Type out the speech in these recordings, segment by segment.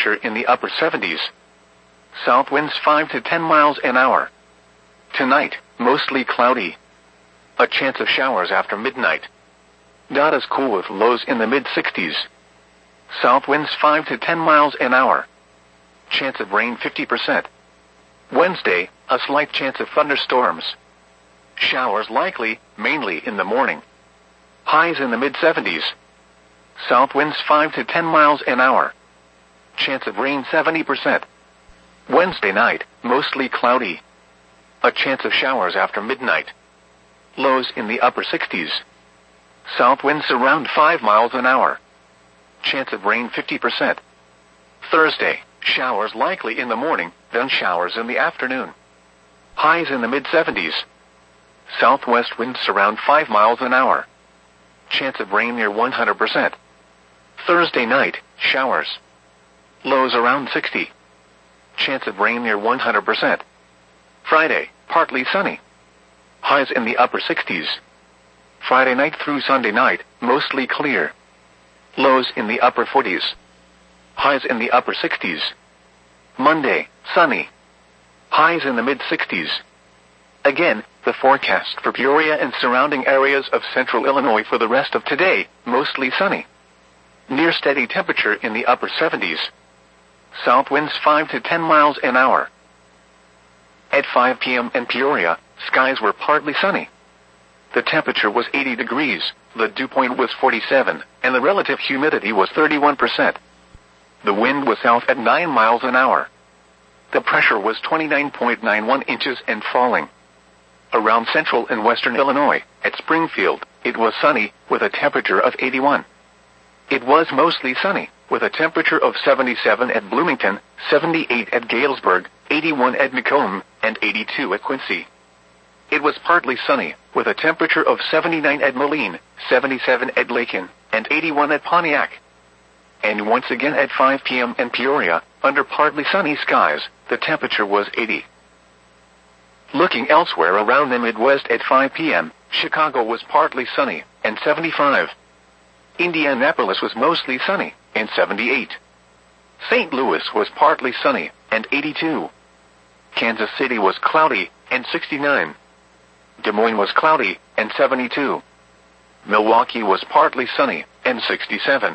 temperature in the upper 70s. South winds 5 to 10 miles an hour. Tonight, mostly cloudy. A chance of showers after midnight. Not as cool with lows in the mid-60s. South winds 5 to 10 miles an hour. Chance of rain 50%. Wednesday, a slight chance of thunderstorms. Showers likely, mainly in the morning. Highs in the mid-70s. South winds 5 to 10 miles an hour. Chance of rain 70%. Wednesday night, mostly cloudy. A chance of showers after midnight. Lows in the upper 60s. South winds around 5 miles an hour. Chance of rain 50%. Thursday, showers likely in the morning, then showers in the afternoon. Highs in the mid-70s. Southwest winds around 5 miles an hour. Chance of rain near 100%. Thursday night, showers. Lows around 60. Chance of rain near 100%. Friday, partly sunny. Highs in the upper 60s. Friday night through Sunday night, mostly clear. Lows in the upper 40s. Highs in the upper 60s. Monday, sunny. Highs in the mid-60s. Again, the forecast for Peoria and surrounding areas of central Illinois for the rest of today, mostly sunny. Near steady temperature in the upper 70s. South winds 5 to 10 miles an hour. At 5 p.m. in Peoria, skies were partly sunny. The temperature was 80 degrees, the dew point was 47, and the relative humidity was 31%. The wind was south at 9 miles an hour. The pressure was 29.91 inches and falling. Around central and western Illinois, at Springfield, it was sunny, with a temperature of 81. It was mostly sunny, with a temperature of 77 at Bloomington, 78 at Galesburg, 81 at Macomb, and 82 at Quincy. It was partly sunny, with a temperature of 79 at Moline, 77 at Lakin, and 81 at Pontiac. And once again at 5 p.m. in Peoria, under partly sunny skies, the temperature was 80. Looking elsewhere around the Midwest at 5 p.m., Chicago was partly sunny, and 75. Indianapolis was mostly sunny, and 78. St. Louis was partly sunny, and 82. Kansas City was cloudy, and 69. Des Moines was cloudy, and 72. Milwaukee was partly sunny, and 67.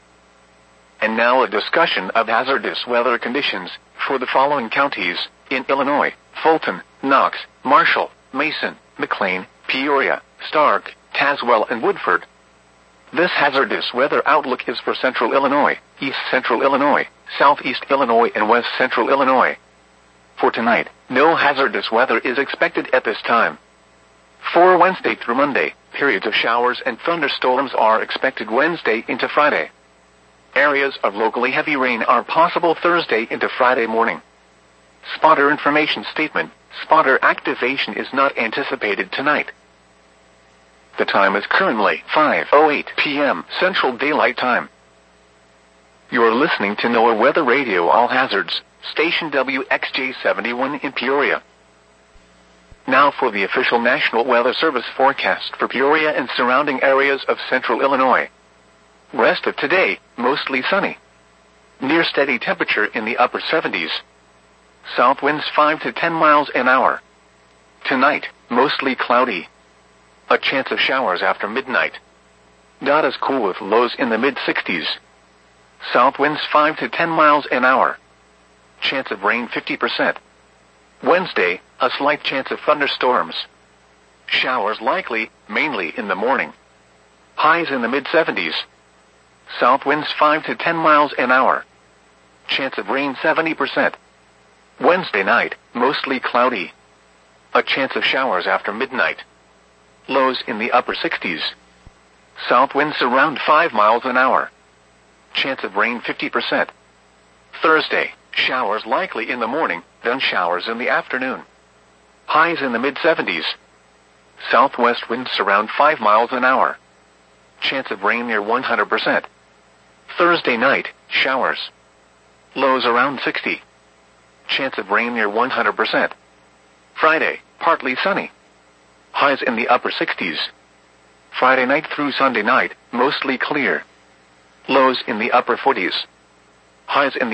And now a discussion of hazardous weather conditions for the following counties in Illinois: Fulton, Knox, Marshall, Mason, McLean, Peoria, Stark, Tazewell, and Woodford. This hazardous weather outlook is for central Illinois, east central Illinois, southeast Illinois, and west central Illinois. For tonight, no hazardous weather is expected at this time. For Wednesday through Monday, periods of showers and thunderstorms are expected Wednesday into Friday. Areas of locally heavy rain are possible Thursday into Friday morning. Spotter information statement: spotter activation is not anticipated tonight. The time is currently 5:08 p.m. Central Daylight Time. You're listening to NOAA Weather Radio All Hazards, station WXJ71 in Peoria. Now for the official National Weather Service forecast for Peoria and surrounding areas of central Illinois. Rest of today, mostly sunny. Near steady temperature in the upper 70s. South winds 5 to 10 miles an hour. Tonight, mostly cloudy. A chance of showers after midnight. Not as cool with lows in the mid-60s. South winds 5 to 10 miles an hour. Chance of rain 50%. Wednesday, a slight chance of thunderstorms. Showers likely, mainly in the morning. Highs in the mid-70s. South winds 5 to 10 miles an hour. Chance of rain 70%. Wednesday night, mostly cloudy. A chance of showers after midnight. Lows in the upper 60s. South winds around 5 miles an hour. Chance of rain 50%. Thursday, showers likely in the morning, then showers in the afternoon. Highs in the mid-70s. Southwest winds around 5 miles an hour. Chance of rain near 100%. Thursday night, showers. Lows around 60. Chance of rain near 100%. Friday, partly sunny. Highs in the upper 60s. Friday night through Sunday night, mostly clear. Lows in the upper 40s. Highs in the